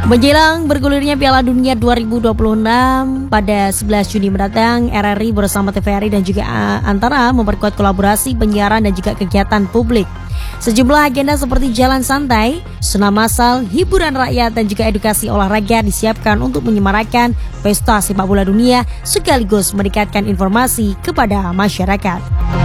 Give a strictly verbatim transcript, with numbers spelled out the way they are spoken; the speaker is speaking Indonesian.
Menjelang bergulirnya Piala Dunia dua ribu dua puluh enam pada sebelas Juni mendatang, R R I bersama T V R I dan juga Antara memperkuat kolaborasi penyiaran dan juga kegiatan publik. Sejumlah agenda seperti jalan santai, senam massal, hiburan rakyat dan juga edukasi olahraga disiapkan untuk menyemarakan pesta sepak bola dunia sekaligus meningkatkan informasi kepada masyarakat.